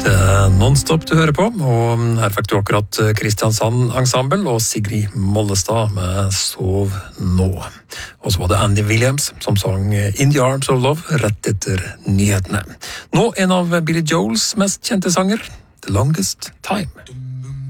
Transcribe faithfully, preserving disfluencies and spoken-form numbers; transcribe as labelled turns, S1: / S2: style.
S1: Non-stop du hører på, og her fikk du akkurat Kristiansand Ensemble og Sigrid Mollestad med Sov nå. Og så var det Andy Williams som sang In the Arms of Love rett etter nyhetene. Nå en av Billy Joels mest kjente sanger, The Longest Time.